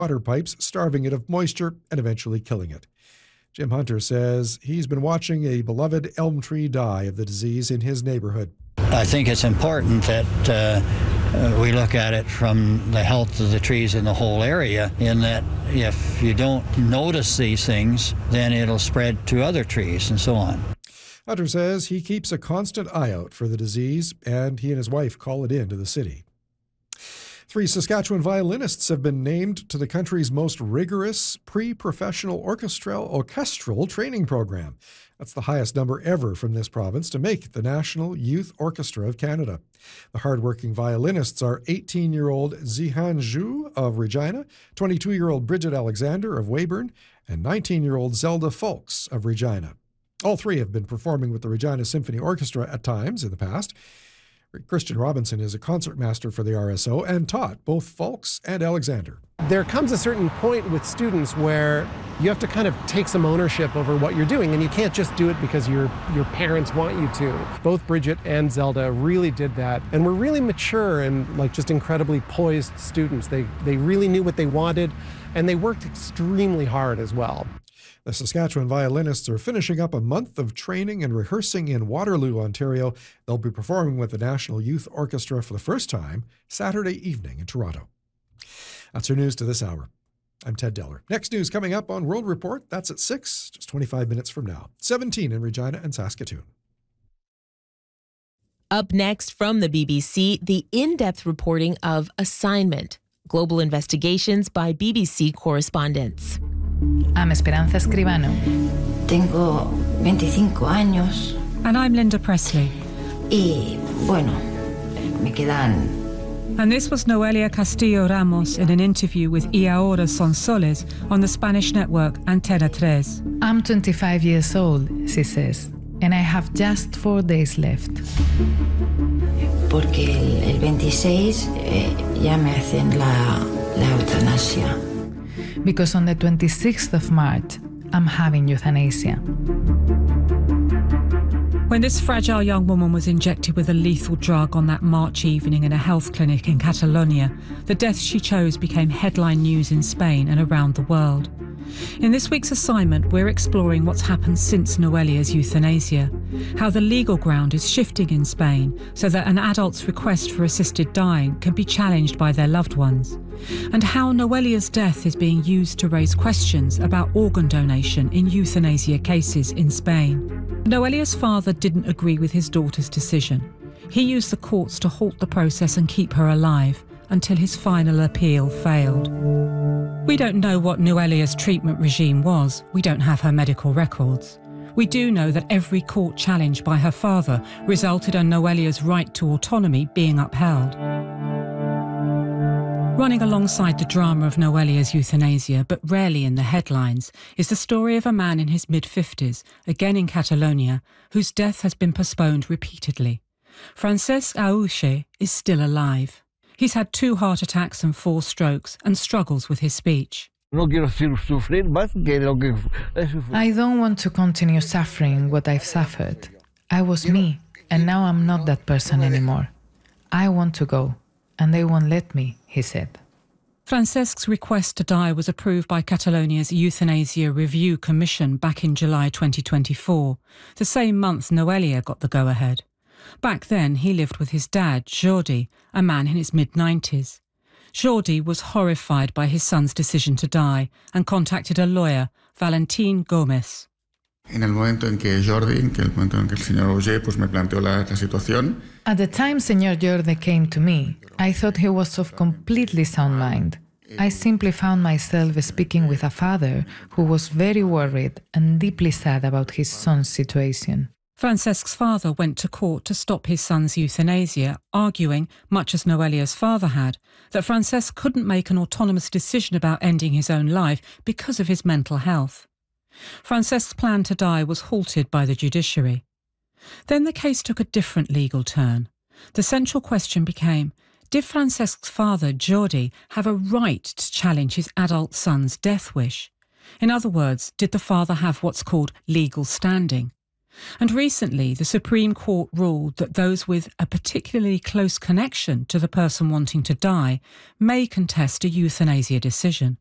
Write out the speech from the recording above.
water pipes, starving it of moisture and eventually killing it. Jim Hunter says he's been watching a beloved elm tree die of the disease in his neighborhood. I think it's important that we look at it from the health of the trees in the whole area, in that if you don't notice these things, then it'll spread to other trees and so on. Hunter says he keeps a constant eye out for the disease, and he and his wife call it in to the city. 3 Saskatchewan violinists have been named to the country's most rigorous pre-professional orchestral training program. That's the highest number ever from this province to make the National Youth Orchestra of Canada. The hardworking violinists are 18-year-old Zihan Zhu of Regina, 22-year-old Bridget Alexander of Weyburn, and 19-year-old Zelda Folks of Regina. All 3 have been performing with the Regina Symphony Orchestra at times in the past. Christian Robinson is a concertmaster for the RSO and taught both Folks and Alexander. There comes a certain point with students where you have to kind of take some ownership over what you're doing, and you can't just do it because your parents want you to. Both Bridget and Zelda really did that, and were really mature and just incredibly poised students. They really knew what they wanted, and they worked extremely hard as well. The Saskatchewan violinists are finishing up a month of training and rehearsing in Waterloo, Ontario. They'll be performing with the National Youth Orchestra for the first time Saturday evening in Toronto. That's your news to this hour. I'm Ted Deller. Next news coming up on World Report. That's at 6, just 25 minutes from now. 17 in Regina and Saskatoon. Up next from the BBC, the in-depth reporting of Assignment, global investigations by BBC correspondents. I'm Esperanza Escribano. Tengo 25 años. And I'm Linda Presley. Y, bueno, me quedan... And this was Noelia Castillo Ramos in an interview with Y Ahora Son Soles on the Spanish network Antena 3. I'm 25 years old, she says, and I have just 4 days left. Porque el 26 ya me hacen la eutanasia. Because on the 26th of March, I'm having euthanasia. When this fragile young woman was injected with a lethal drug on that March evening in a health clinic in Catalonia, the death she chose became headline news in Spain and around the world. In this week's assignment, we're exploring what's happened since Noelia's euthanasia, how the legal ground is shifting in Spain so that an adult's request for assisted dying can be challenged by their loved ones, and how Noelia's death is being used to raise questions about organ donation in euthanasia cases in Spain. Noelia's father didn't agree with his daughter's decision. He used the courts to halt the process and keep her alive until his final appeal failed. We don't know what Noelia's treatment regime was. We don't have her medical records. We do know that every court challenge by her father resulted in Noelia's right to autonomy being upheld. Running alongside the drama of Noelia's euthanasia, but rarely in the headlines, is the story of a man in his mid-50s, again in Catalonia, whose death has been postponed repeatedly. Francesc Auche is still alive. He's had 2 heart attacks and 4 strokes and struggles with his speech. I don't want to continue suffering what I've suffered. I was me, and now I'm not that person anymore. I want to go, and they won't let me, he said. Francesc's request to die was approved by Catalonia's Euthanasia Review Commission back in July 2024, the same month Noelia got the go-ahead. Back then, he lived with his dad, Jordi, a man in his mid-90s. Jordi was horrified by his son's decision to die and contacted a lawyer, Valentín Gómez. At the time Señor Jordi came to me, I thought he was of completely sound mind. I simply found myself speaking with a father who was very worried and deeply sad about his son's situation. Francesc's father went to court to stop his son's euthanasia, arguing, much as Noelia's father had, that Francesc couldn't make an autonomous decision about ending his own life because of his mental health. Francesc's plan to die was halted by the judiciary. Then the case took a different legal turn. The central question became, did Francesc's father, Jordi, have a right to challenge his adult son's death wish? In other words, did the father have what's called legal standing? And recently, the Supreme Court ruled that those with a particularly close connection to the person wanting to die may contest a euthanasia decision.